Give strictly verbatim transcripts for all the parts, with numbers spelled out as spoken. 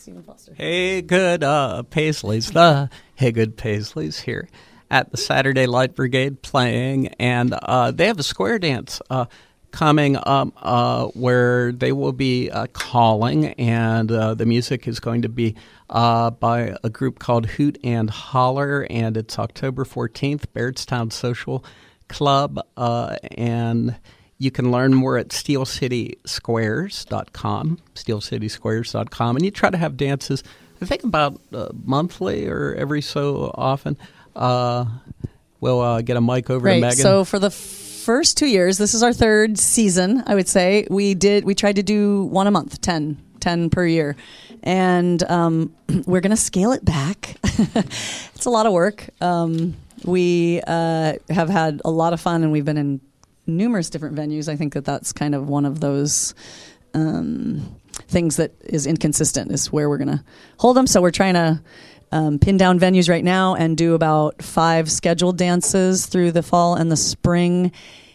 Stephen Foster. Hey, good uh, Paisleys. The Hey, good Paisleys here at the Saturday Light Brigade playing, and uh, they have a square dance uh, coming up uh, where they will be uh, calling, and uh, the music is going to be uh, by a group called Hoot and Holler, and it's October fourteenth, Bairdstown Social Club, uh, and you can learn more at steel city squares dot com, steel city squares dot com, and you try to have dances, I think about uh, monthly or every so often. Uh, we'll uh, get a mic over right. to Megan. So for the f- first two years, this is our third season, I would say, we did we tried to do one a month, ten, ten per year. And um, we're going to scale it back. It's a lot of work. Um, we uh, have had a lot of fun, and we've been in numerous different venues. I think that that's kind of one of those um, things that is inconsistent, is where we're going to hold them. So we're trying to um, pin down venues right now and do about five scheduled dances through the fall and the spring.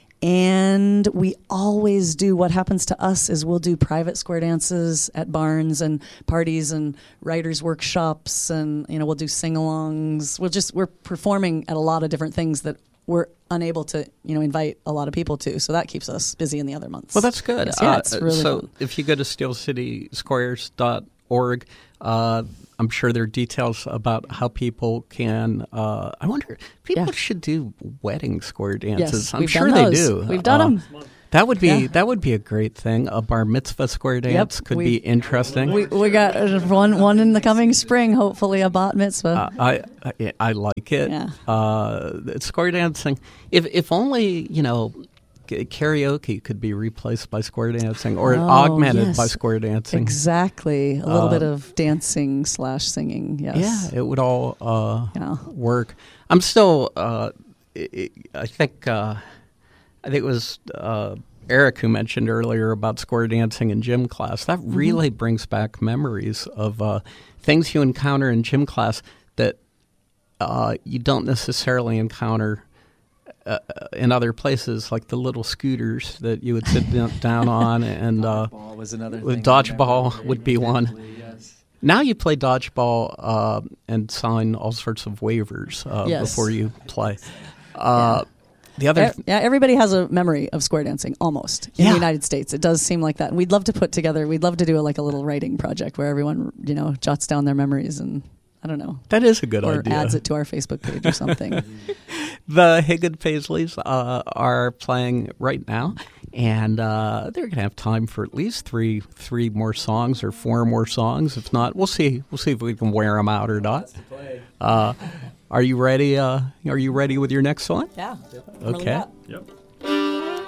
And we always do, what happens to us is we'll do private square dances at barns and parties and writers' workshops, and you know we'll do sing-alongs. We'll just we're performing at a lot of different things that we're unable to, you know, invite a lot of people to. So that keeps us busy in the other months. Well, that's good. Yes, yeah, uh, it's really so fun. if you go to steel city squares dot org, uh, I'm sure there are details about how people can, uh, I wonder, people Yeah. should do wedding square dances. Yes, I'm we've sure done they those. do. We've done Uh, them. That would be Yeah. that would be a great thing. A bar mitzvah square dance could we- be interesting. We we got uh, one one in the coming spring, hopefully a bat mitzvah. Uh, I, I I like it. Yeah. Uh, it's square dancing. If if only you know, k- karaoke could be replaced by square dancing, or Oh, augmented yes. by square dancing. Exactly. A little Uh, bit of dancing slash singing. Yes. Yeah, it would all uh, Yeah. work. I'm still. Uh, I I think. Uh, I think it was uh, Eric who mentioned earlier about square dancing in gym class. That really Mm-hmm. brings back memories of uh, things you encounter in gym class that uh, you don't necessarily encounter uh, in other places, like the little scooters that you would sit down- down on, and uh, Dodgeball was another with thing I dodgeball remember would be one. vividly, yes. Now you play dodgeball uh, and sign all sorts of waivers uh, Yes. before you play. Uh, The other, E- Yeah, everybody has a memory of square dancing, almost, in Yeah. the United States. It does seem like that. And we'd love to put together, we'd love to do a, like a little writing project where everyone, you know, jots down their memories and, I don't know, that is a good or idea. adds it to our Facebook page or something. The Higgin Paisleys uh, are playing right now, and uh, they're going to have time for at least three three more songs or four more songs. If not, we'll see. We'll see if we can wear them out or not. Uh, are you ready? Uh, are you ready with your next song? Yeah. Okay. Yep.